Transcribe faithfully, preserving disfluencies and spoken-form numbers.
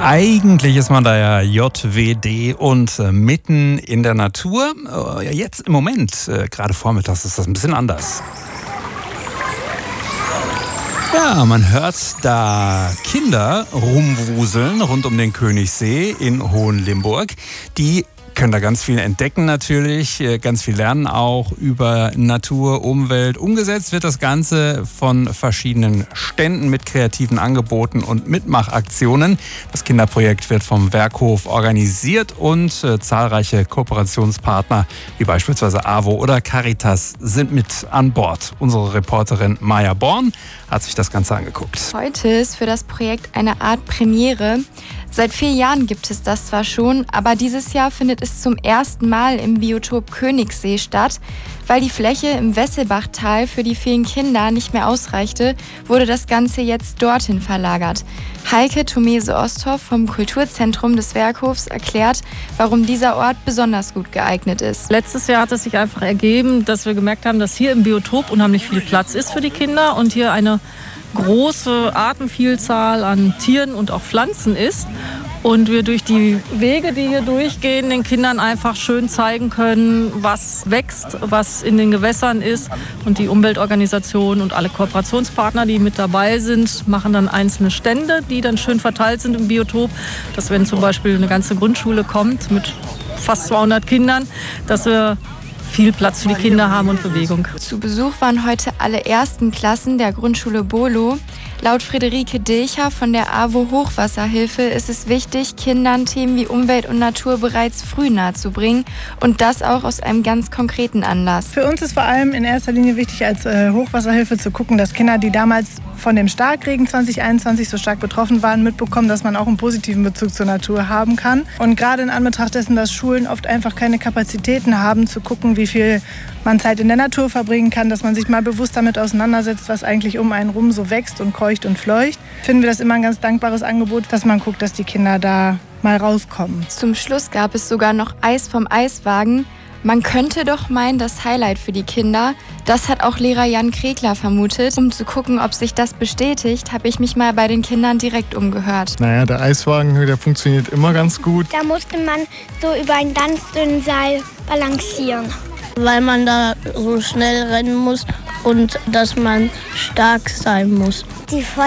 Eigentlich ist man da ja J W D und äh, mitten in der Natur. Äh, jetzt im Moment, äh, gerade vormittags, ist das ein bisschen anders. Ja, man hört da Kinder rumwuseln rund um den Königssee in Hohenlimburg. Die können da ganz viel entdecken natürlich, ganz viel lernen auch über Natur, Umwelt. Umgesetzt wird das Ganze von verschiedenen Ständen mit kreativen Angeboten und Mitmachaktionen. Das Kinderprojekt wird vom Werkhof organisiert und äh, zahlreiche Kooperationspartner wie beispielsweise AWO oder Caritas sind mit an Bord. Unsere Reporterin Maja Born hat sich das Ganze angeguckt. Heute ist für das Projekt eine Art Premiere. Seit vier Jahren gibt es das zwar schon, aber dieses Jahr findet es zum ersten Mal im Biotop Königssee statt. Weil die Fläche im Wesselbachtal für die vielen Kinder nicht mehr ausreichte, wurde das Ganze jetzt dorthin verlagert. Heike Thomese-Osthoff vom Kulturzentrum des Werkhofs erklärt, warum dieser Ort besonders gut geeignet ist. Letztes Jahr hat es sich einfach ergeben, dass wir gemerkt haben, dass hier im Biotop unheimlich viel Platz ist für die Kinder und hier eine große Artenvielzahl an Tieren und auch Pflanzen ist. Und wir durch die Wege, die hier durchgehen, den Kindern einfach schön zeigen können, was wächst, was in den Gewässern ist. Und die Umweltorganisationen und alle Kooperationspartner, die mit dabei sind, machen dann einzelne Stände, die dann schön verteilt sind im Biotop. Dass wenn zum Beispiel eine ganze Grundschule kommt mit fast zweihundert Kindern, dass wir viel Platz für die Kinder haben und Bewegung. Zu Besuch waren heute alle ersten Klassen der Grundschule Bolo. Laut Friederike Dilcher von der AWO Hochwasserhilfe ist es wichtig, Kindern Themen wie Umwelt und Natur bereits früh nahezubringen und das auch aus einem ganz konkreten Anlass. Für uns ist vor allem in erster Linie wichtig, als äh, Hochwasserhilfe zu gucken, dass Kinder, die damals von dem Starkregen zwanzig einundzwanzig so stark betroffen waren, mitbekommen, dass man auch einen positiven Bezug zur Natur haben kann. Und gerade in Anbetracht dessen, dass Schulen oft einfach keine Kapazitäten haben, zu gucken, wie viel man Zeit in der Natur verbringen kann, dass man sich mal bewusst damit auseinandersetzt, was eigentlich um einen rum so wächst und keucht und fleucht, finden wir das immer ein ganz dankbares Angebot, dass man guckt, dass die Kinder da mal rauskommen. Zum Schluss gab es sogar noch Eis vom Eiswagen. Man könnte doch meinen, das Highlight für die Kinder. Das hat auch Lehrer Jan Kregler vermutet. Um zu gucken, ob sich das bestätigt, habe ich mich mal bei den Kindern direkt umgehört. Naja, der Eiswagen, der funktioniert immer ganz gut. Da musste man so über einen ganz dünnen Seil balancieren. Weil man da so schnell rennen muss und dass man stark sein muss. Die